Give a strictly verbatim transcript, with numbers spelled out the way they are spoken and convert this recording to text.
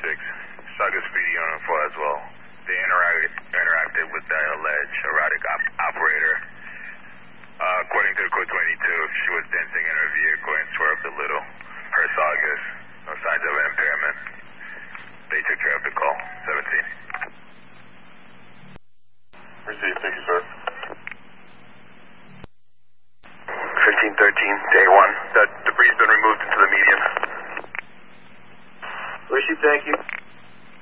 six. Saugus P D on four as well. They interacted, interacted with that alleged erratic op operator. Uh, according to the code twenty-two, she was dancing in her vehicle and swerved a little. Her Saugus, no signs of impairment. They took care of the call. seventeen. Received, thank you, sir. fifteen thirteen, day one. That debris has been removed into the median. Received, thank you.